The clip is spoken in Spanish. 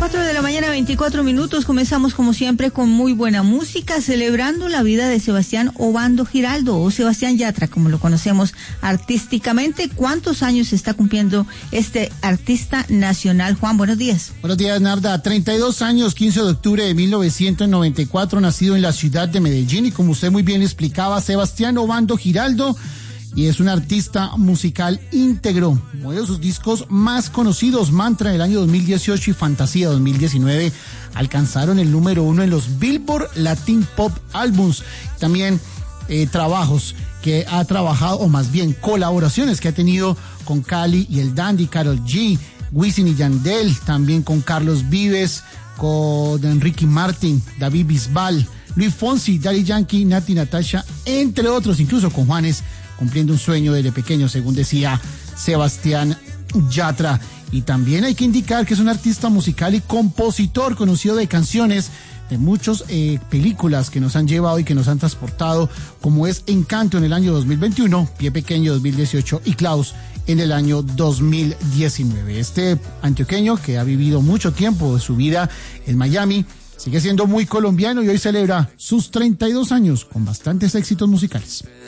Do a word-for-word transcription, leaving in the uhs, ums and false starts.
cuatro de la mañana, veinticuatro minutos. Comenzamos como siempre con muy buena música, celebrando la vida de Sebastián Obando Giraldo, o Sebastián Yatra, como lo conocemos artísticamente. ¿Cuántos años está cumpliendo este artista nacional? Juan, buenos días. Buenos días, Narda. treinta y dos años, quince de octubre de mil novecientos noventa y cuatro, nacido en la ciudad de Medellín, y como usted muy bien le explicaba, Sebastián Obando Giraldo, y es un artista musical íntegro. Uno de sus discos más conocidos, Mantra del año dos mil dieciocho y Fantasía dos mil diecinueve, alcanzaron el número uno en los Billboard Latin Pop Albums. También eh, trabajos que ha trabajado, o más bien colaboraciones que ha tenido con Cali y el Dandy, Karol G, Wisin y Yandel, también con Carlos Vives, con Ricky Martin, David Bisbal, Luis Fonsi, Daddy Yankee, Nati Natasha, entre otros, incluso con Juanes, cumpliendo un sueño desde pequeño, según decía Sebastián Yatra. Y también hay que indicar que es un artista musical y compositor conocido de canciones de muchas eh, películas que nos han llevado y que nos han transportado, como es Encanto en el año dos mil veintiuno, Pie Pequeño dos mil dieciocho y Klaus en el año dos mil diecinueve. Este antioqueño, que ha vivido mucho tiempo de su vida en Miami, sigue siendo muy colombiano y hoy celebra sus treinta y dos años con bastantes éxitos musicales.